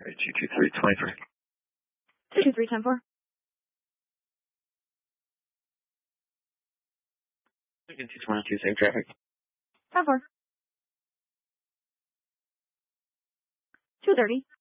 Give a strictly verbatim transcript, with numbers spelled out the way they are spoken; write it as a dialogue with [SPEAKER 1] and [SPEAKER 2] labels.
[SPEAKER 1] All right, two two three, twenty-three.
[SPEAKER 2] two two three, ten four.
[SPEAKER 1] two twenty-two, same traffic.
[SPEAKER 2] ten four. two thirty.